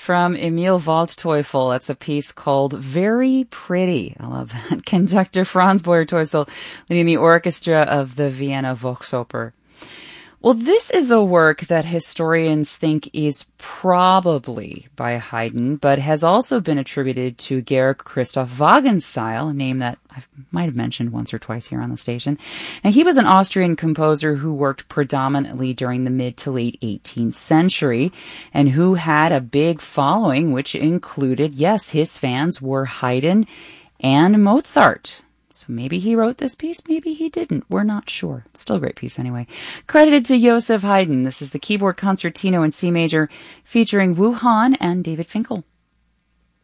from Emil Waldteufel. That's a piece called Very Pretty. I love that. Conductor Franz Boyer-Teusel leading the orchestra of the Vienna Volksoper. Well, this is a work that historians think is probably by Haydn, but has also been attributed to Georg Christoph Wagenseil, a name that I might have mentioned once or twice here on the station. Now, he was an Austrian composer who worked predominantly during the mid to late 18th century and who had a big following, which included, yes, his fans were Haydn and Mozart. So maybe he wrote this piece, maybe he didn't. We're not sure. It's still a great piece anyway. Credited to Joseph Haydn. This is the keyboard concertino in C major featuring Wu Han and David Finkel.